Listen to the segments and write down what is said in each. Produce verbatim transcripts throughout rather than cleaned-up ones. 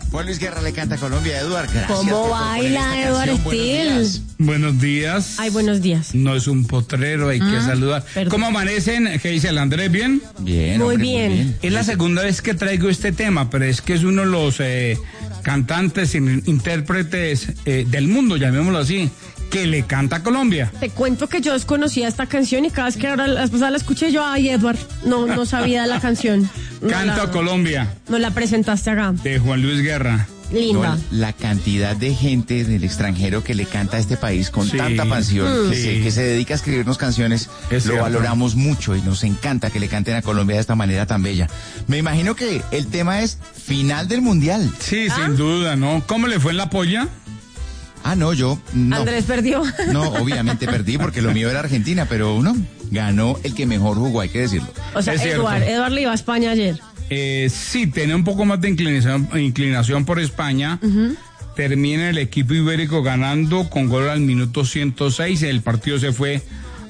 Juan Luis Guerra le canta a Colombia. Eduard, gracias. ¿Cómo baila Eduard Steele? Buenos días. Ay, buenos días. No es un potrero, hay ah, que saludar. Perdón. ¿Cómo amanecen? ¿Qué dice el Andrés? ¿Bien? Bien, muy, hombre, bien. muy bien. Es la segunda vez que traigo este tema, pero es que es uno de los eh, cantantes e intérpretes eh, del mundo, llamémoslo así, que le canta a Colombia. Te cuento que yo desconocía esta canción y cada vez que ahora la, la escuché yo, ay, Eduard, no, no sabía la canción. No Canto a Colombia. No la presentaste acá. De Juan Luis Guerra. Linda. No, la cantidad de gente del extranjero que le canta a este país con sí, tanta pasión, mm. que, sí. se, que se dedica a escribirnos canciones, es lo cierto. Valoramos mucho y nos encanta que le canten a Colombia de esta manera tan bella. Me imagino que el tema es final del Mundial. Sí, ¿Ah? sin duda, ¿no? ¿Cómo le fue en la polla? Ah, no, yo no. Andrés perdió. No, obviamente perdí porque lo mío era Argentina, pero uno ganó el que mejor jugó, hay que decirlo. O sea, Eduard, Eduard le iba a España ayer. Eh, sí, tiene un poco más de inclinación, inclinación por España. Uh-huh. Termina el equipo ibérico ganando con gol al minuto ciento seis. El partido se fue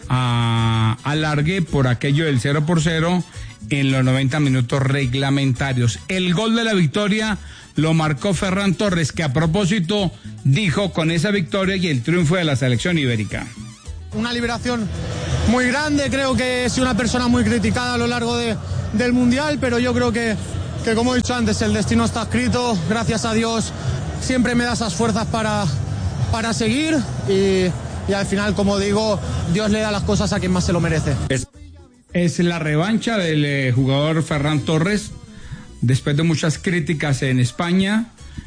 a alargue por aquello del cero por cero en los noventa minutos reglamentarios. El gol de la victoria lo marcó Ferran Torres, que a propósito dijo con esa victoria y el triunfo de la selección ibérica. Una liberación muy grande, creo que he sido una persona muy criticada a lo largo de, del Mundial, pero yo creo que, que, como he dicho antes, el destino está escrito, gracias a Dios siempre me da esas fuerzas para, para seguir y, y al final, como digo, Dios le da las cosas a quien más se lo merece. Es, es la revancha del eh, jugador Ferran Torres, después de muchas críticas en España,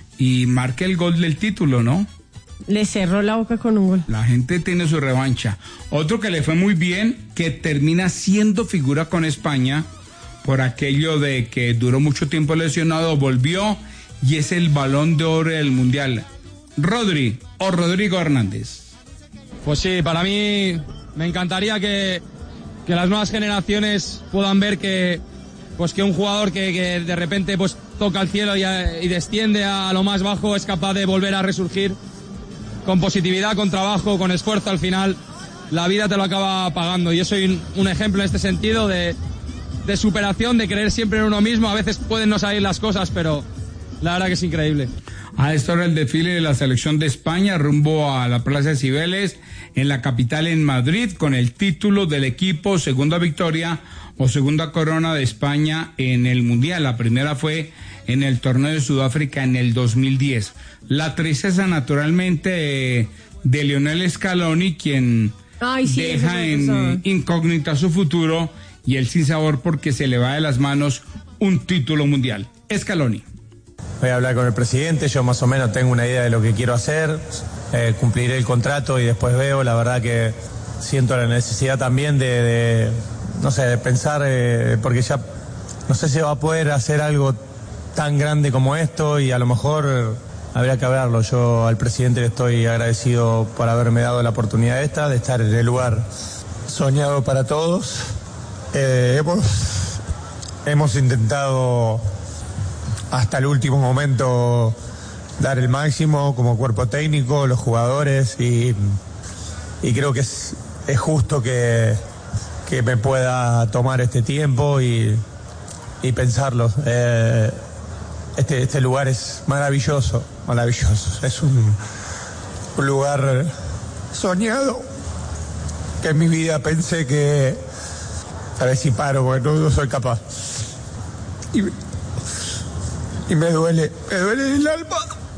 y marca el gol del título, ¿no? Le cerró la boca con un gol. La gente tiene su revancha. Otro que le fue muy bien, que termina siendo figura con España, por aquello de que duró mucho tiempo lesionado, volvió, y es el Balón de Oro del Mundial. Rodri, o Rodrigo Hernández. Pues sí, para mí me encantaría que, que las nuevas generaciones puedan ver que, pues que un jugador que, que de repente pues toca el cielo y, y desciende a lo más bajo es capaz de volver a resurgir con positividad, con trabajo, con esfuerzo. Al final la vida te lo acaba pagando y yo soy un, un ejemplo en este sentido de, de superación, de creer siempre en uno mismo. A veces pueden no salir las cosas, pero la verdad que es increíble. A esta hora el desfile de la selección de España rumbo a la Plaza de Cibeles en la capital, en Madrid, con el título del equipo, segunda victoria o segunda corona de España en el Mundial. La primera fue en el torneo de Sudáfrica en el dos mil diez. La tristeza naturalmente de, de Lionel Scaloni, quien Ay, sí, deja en incógnita su futuro, y el sinsabor porque se le va de las manos un título mundial. Scaloni. Voy a hablar con el presidente, yo más o menos tengo una idea de lo que quiero hacer, eh, cumpliré el contrato y después veo. La verdad que siento la necesidad también de, de no sé, de pensar, eh, porque ya no sé si va a poder hacer algo tan grande como esto y a lo mejor habría que hablarlo. Yo al presidente le estoy agradecido por haberme dado la oportunidad esta, de estar en el lugar soñado para todos. Eh, hemos, hemos intentado hasta el último momento dar el máximo como cuerpo técnico, los jugadores, y, y creo que es, es justo que, que me pueda tomar este tiempo y, y pensarlo. Eh, este, este lugar es maravilloso, maravilloso. Es un, un lugar soñado que en mi vida pensé que a ver si paro, porque no, no soy capaz. Y, y me duele, me duele el alma.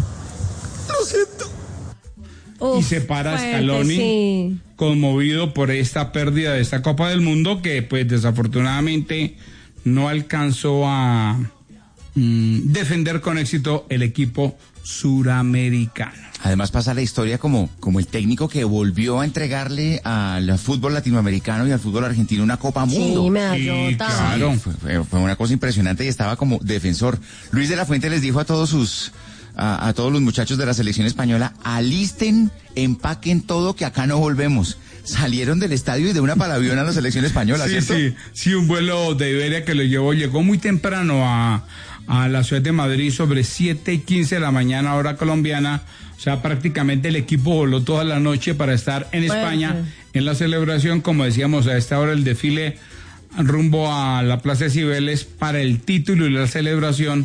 Lo siento. Uf, y se para Scaloni, sí, conmovido por esta pérdida de esta Copa del Mundo, que pues desafortunadamente no alcanzó a mm, defender con éxito el equipo suramericano. Además pasa la historia como, como el técnico que volvió a entregarle al fútbol latinoamericano y al fútbol argentino una Copa Mundo. Sí, medallota. Sí, claro. Sí, fue, fue una cosa impresionante y estaba como defensor. Luis de la Fuente les dijo a todos sus, a, a todos los muchachos de la selección española: alisten, empaquen todo, que acá no volvemos. Salieron del estadio y de una para el avión a la selección española, sí, ¿cierto? Sí, sí, un vuelo de Iberia que lo llevó, llegó muy temprano a, a la ciudad de Madrid, sobre siete y quince de la mañana, hora colombiana. O sea, prácticamente el equipo voló toda la noche para estar en España, bueno, en la celebración. Como decíamos, a esta hora el desfile rumbo a la Plaza de Cibeles para el título y la celebración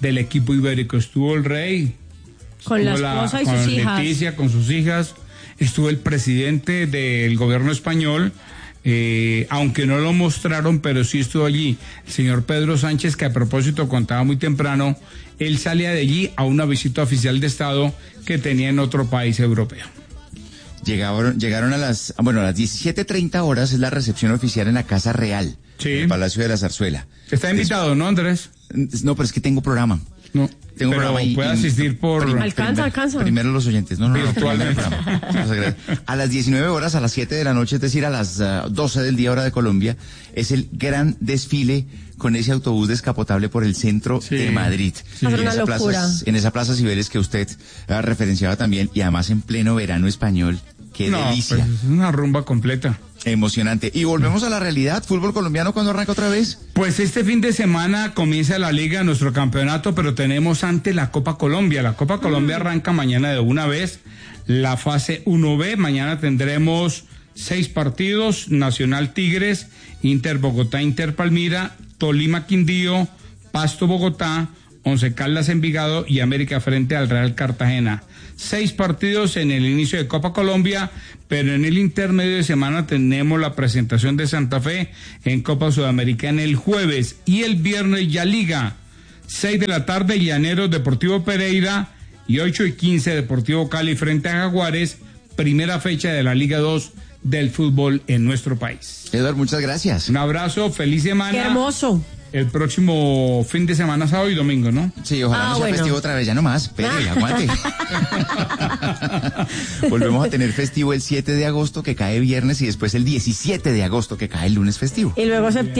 del equipo ibérico. Estuvo el rey, con la esposa la, y sus con hijas. Leticia, con sus hijas. Estuvo el presidente del gobierno español, eh, aunque no lo mostraron, pero sí estuvo allí el señor Pedro Sánchez, que a propósito contaba muy temprano, él salía de allí a una visita oficial de Estado que tenía en otro país europeo. Llegaron, llegaron a las, bueno, a las diecisiete treinta horas es la recepción oficial en la Casa Real, sí, en el Palacio de la Zarzuela. Está invitado, Des... ¿no, Andrés? No, pero es que tengo programa. No, tengo pero programa y puede asistir por... Prim, alcanza, primero, alcanza. Primero los oyentes. No, no, no. Virtualmente. A las diecinueve horas, a las siete de la noche, es decir, a las uh, doce del día hora de Colombia, es el gran desfile con ese autobús descapotable por el centro sí. de Madrid. Sí. En, una esa plaza, en esa plaza Cibeles que usted ha referenciado también, y además en pleno verano español. ¡Qué no, delicia! Pues es una rumba completa. Emocionante. Y volvemos a la realidad. ¿Fútbol colombiano cuándo arranca otra vez? Pues este fin de semana comienza la liga, nuestro campeonato, pero tenemos antes la Copa Colombia. La Copa Colombia arranca mañana de una vez. La fase uno B. Mañana tendremos seis partidos. Nacional Tigres, Inter Bogotá, Inter Palmira, Tolima Quindío, Pasto Bogotá, Once Caldas Envigado y América frente al Real Cartagena. Seis partidos en el inicio de Copa Colombia, pero en el intermedio de semana tenemos la presentación de Santa Fe en Copa Sudamericana el jueves, y el viernes ya Liga. Seis de la tarde, Llaneros Deportivo Pereira, y ocho y quince Deportivo Cali frente a Jaguares, primera fecha de la Liga dos del fútbol en nuestro país. Eduardo, muchas gracias. Un abrazo, feliz semana. ¡Qué hermoso! El próximo fin de semana, sábado y domingo, ¿no? Sí, ojalá ah, no sea bueno. festivo otra vez, ya nomás, pero aguante. Volvemos a tener festivo el siete de agosto, que cae viernes, y después el diecisiete de agosto, que cae el lunes festivo. Y luego septiembre.